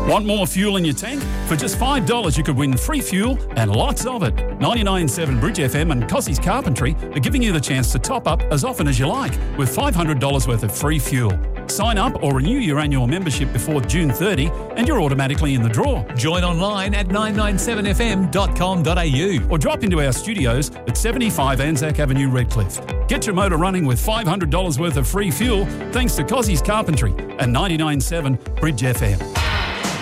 Want more fuel in your tank? For just $5 you could win free fuel and lots of it. 99.7 Bridge FM and Cossey's Carpentry are giving you the chance to top up as often as you like with $500 worth of free fuel. Sign up or renew your annual membership before June 30 and you're automatically in the draw. Join online at 997fm.com.au or drop into our studios at 75 Anzac Avenue, Redcliffe. Get your motor running with $500 worth of free fuel thanks to Cossey's Carpentry and 99.7 Bridge FM.